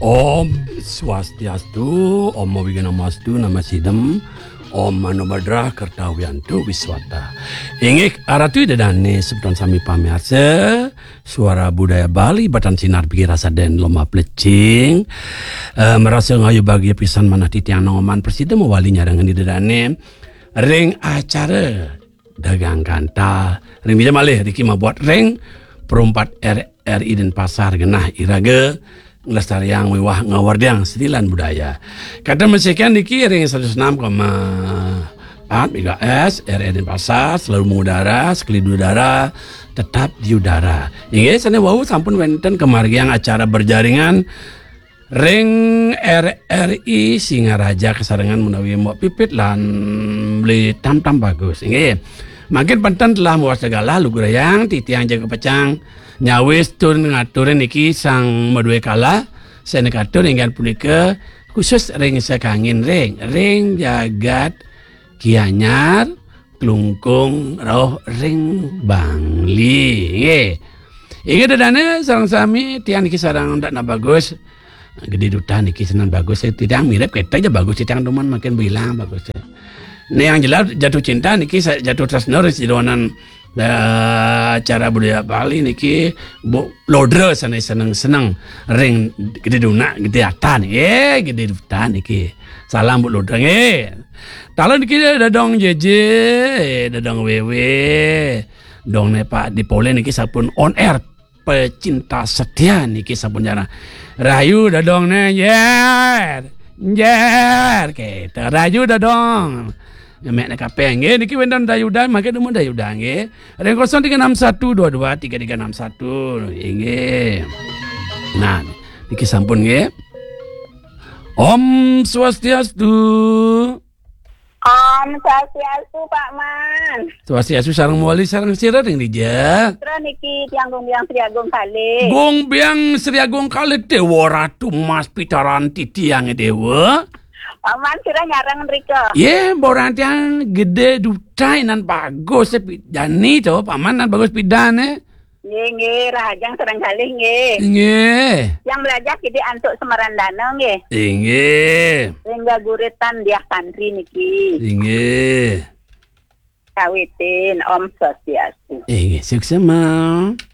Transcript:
Om Swastiastu, Om Wiganamastu, Nama Sidem, Om Manobadra Kertawiantu Wiswata. Ingik aratu dadane sebetulnya sami pamirsa suara budaya Bali batan sinar bigi rasa den loma plecing merasa ngayu bagi pisan manah titiang nongoman presiden mewali nyarangan di dadane ring acara dagang kantal ring bisa malih Riki mau buat ring perumpat RRI dan pasar genah iraga ngelestariang mewah ngawardiang setilan budaya. Kadang mesekian Niki ring 106,4 MHz RRI dan pasar selalu mengudara sekali udara tetap di udara. Ingat sana wau sampun wenten kemargiang acara berjaringan ring RRI Singaraja kesarengan menawi mbok pipit lan beli tam-tam bagus. Ingat makin penting telah muas segala lugu rayang titiang jaga pecang nyawis turun ngaturin niki sang medue kala saya ngatur ingin punika khusus ring sekangin ring jagat Gianyar Klungkung roh ring Bangli ingat dadane sarang sami tiang niki sarang ndak na bagus gede duta niki senang bagus tidak mirip kita aja bagus tiang teman makin bilang bagus ini yang jelas jatuh cinta niki jatuh tresno sidonan acara budaya Bali niki lodre sana seneng ring gede duna gede atan gede duta niki salam bu lodre kalau niki dadong jeje dadong wewe dong ne Pak Dipole niki sapun on air pecinta setia niki sapun jana rayu dadong ne jer kita rayu dadong Mek nak kapeng niki wendan dayudan make demu dayudan nggih. Ring 0361223361 nggih. Nah, niki sampun nggih. Om Swastiastu. Om Swastiastu Pak Man. Swastiastu sareng muali sareng sira ring dija. Terus niki tiang gombiang Sri Agung Kali. Gombiang Sri Agung Kali Dewa Ratu Mas Pitaran Titiang Dewa. Paman sira nyarang rika. Borang tiang gede dutai nan bagus jani to paman nan bagus pidane. Nggih, rajang serang kali nggih. Nggih. Yang belajar kidi antuk Semarandana nggih. Nggih. Sehingga guritan dia santri niki. Nggih. Kawitin Om Swastiastu. Sukses mau.